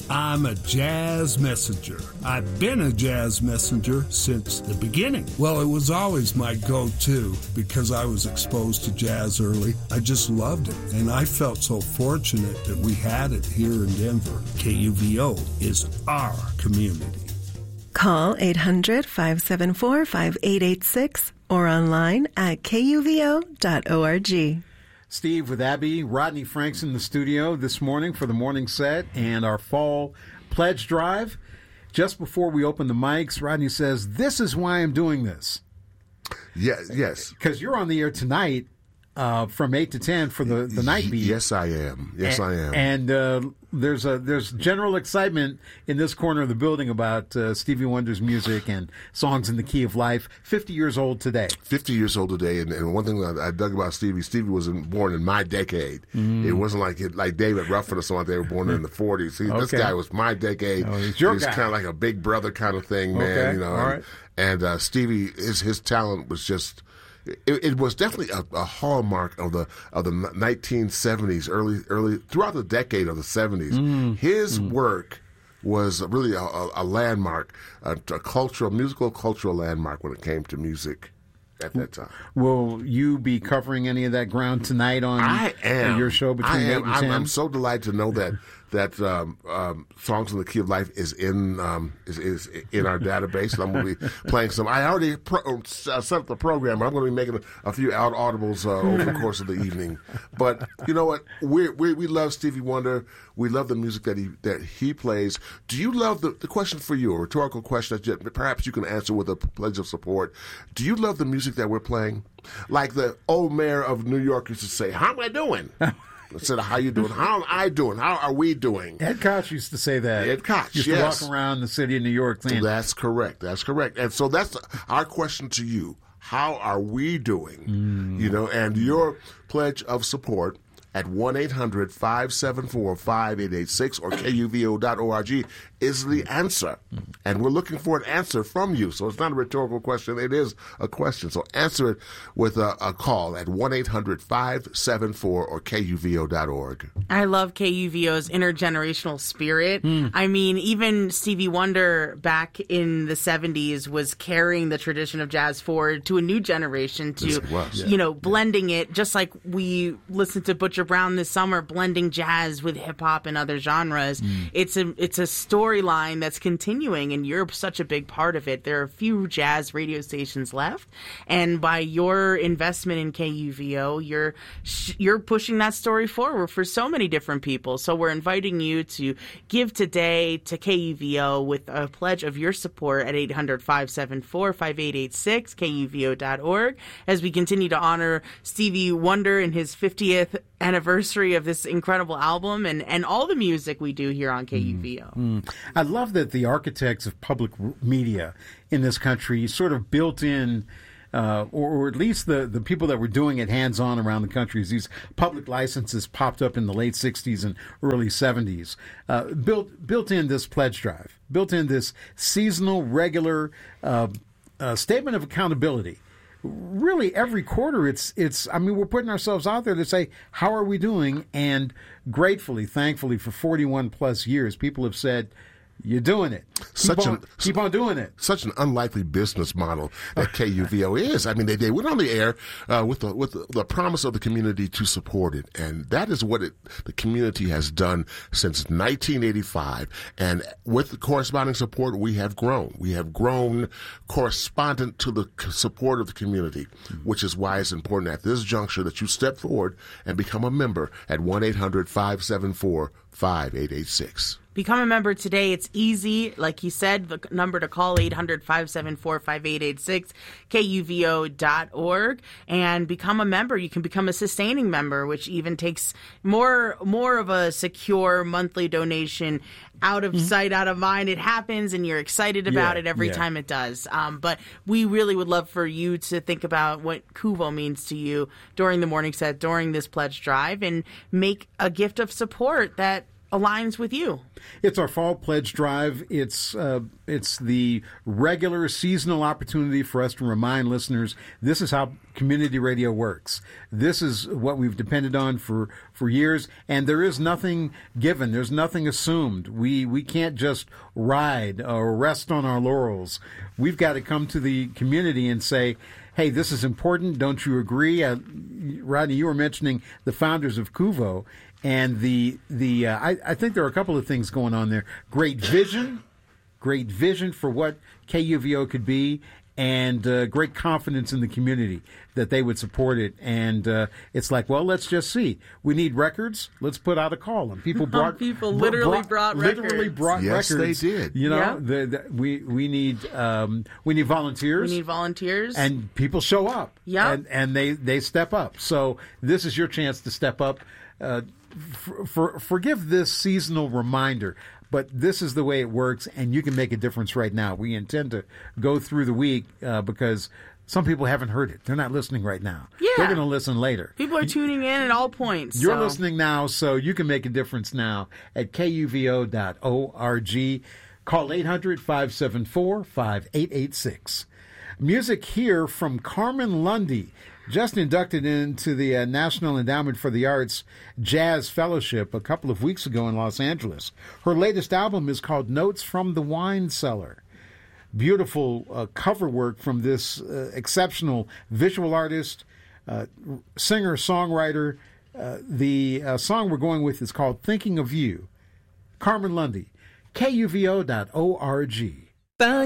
I'm a jazz messenger. I've been a jazz messenger since the beginning. Well, it was always my go-to because I was exposed to jazz early. I just loved it, and I felt so fortunate that we had it here in Denver. KUVO is our community. Call 800-574-5886 or online at kuvo.org. Steve with Abby, Rodney Franks in the studio this morning for the morning set and our fall pledge drive. Just before we open the mics, Rodney says, "This is why I'm doing this." Yes. Because you're on the air tonight from 8 to 10 for the night beat. Yes, I am. I am. And there's general excitement in this corner of the building about Stevie Wonder's music and songs in the key of life. 50 years old today. 50 years old today. And one thing that I dug about Stevie was born in my decade. It wasn't like David Ruffin or something like they were born in the 40s. See, This guy was my decade. Oh, he's kind of like a big brother kind of thing, man. Okay. You know. All right. And Stevie, his talent was just... It was definitely a hallmark of the 1970s, early throughout the decade of the 70s. His work was really a landmark, a musical cultural landmark when it came to music at that time. Will you be covering any of that ground tonight on your show between 8 and 10? I'm so delighted to know that Songs in the Key of Life is in our database. And I'm going to be playing some. I already set up the program, but I'm going to be making a few audibles over the course of the evening. But you know what? We love Stevie Wonder. We love the music that he plays. Do you love the question for you, a rhetorical question that perhaps you can answer with a pledge of support? Do you love the music that we're playing? Like the old mayor of New York used to say, "How am I doing?" Instead of "how you doing," "how am I doing?" "How are we doing?" Ed Koch used to say that. Ed Koch, used to walk around the city of New York saying, That's correct. And so that's our question to you. How are we doing? You know, and your pledge of support at 1-800-574-5886 or KUVO.org is the answer. And we're looking for an answer from you. So it's not a rhetorical question. It is a question. So answer it with a call at 1-800-574 or KUVO.org. I love KUVO's intergenerational spirit. I mean, even Stevie Wonder back in the 70s was carrying the tradition of jazz forward to a new generation blending it, just like we listened to Butcher Brown this summer, blending jazz with hip hop and other genres. It's a storyline that's continuing, and you're such a big part of it. There are a few jazz radio stations left, and by your investment in KUVO, you're pushing that story forward for so many different people. So we're inviting you to give today to KUVO with a pledge of your support at 800-574-5886, KUVO.org, as we continue to honor Stevie Wonder in his 50th anniversary of this incredible album and all the music we do here on KUVO. I love that the architects of public media in this country sort of built in or at least the people that were doing it hands-on around the country, as these public licenses popped up in the late 60s and early 70s, built in this pledge drive, built in this seasonal, regular statement of accountability. Really, every quarter, we're putting ourselves out there to say, how are we doing? And gratefully, thankfully, for 41 plus years, people have said, you're doing it. Keep on doing it. Such an unlikely business model that KUVO is. I mean, they went on the air with the promise of the community to support it, and that is what the community has done since 1985. And with the corresponding support, we have grown. We have grown correspondent to the support of the community, which is why it's important at this juncture that you step forward and become a member at 1-800-574-5886. Become a member today. It's easy. Like you said, the number to call, 800-574-5886, KUVO.org, and become a member. You can become a sustaining member, which even takes more of a secure monthly donation, out of sight, out of mind. It happens, and you're excited about it every time it does. But we really would love for you to think about what KUVO means to you during the morning set, during this pledge drive, and make a gift of support that aligns with you. It's our fall pledge drive. It's the regular seasonal opportunity for us to remind listeners this is how community radio works. This is what we've depended on for years, and there is nothing given. There's nothing assumed. We can't just ride or rest on our laurels. We've got to come to the community and say, hey, this is important. Don't you agree? Rodney, you were mentioning the founders of Cuvo, and I think there are a couple of things going on there. Great vision for what KUVO could be, and great confidence in the community that they would support it. And it's like, well, let's just see. We need records. Let's put out a call. And people brought literally brought records. Yes, records. They did. You know, we need volunteers. We need volunteers, and people show up. Yeah, and they step up. So this is your chance to step up. Forgive this seasonal reminder, but this is the way it works, and you can make a difference right now. We intend to go through the week because some people haven't heard it. They're not listening right now. Yeah. They're going to listen later. People are tuning in at all points. You're listening now, so you can make a difference now at kuvo.org. Call 800-574-5886. Music here from Carmen Lundy, just inducted into the National Endowment for the Arts Jazz Fellowship a couple of weeks ago in Los Angeles. Her latest album is called Notes from the Wine Cellar. Beautiful cover work from this exceptional visual artist, singer, songwriter. The song we're going with is called Thinking of You. Carmen Lundy, kuvo.org.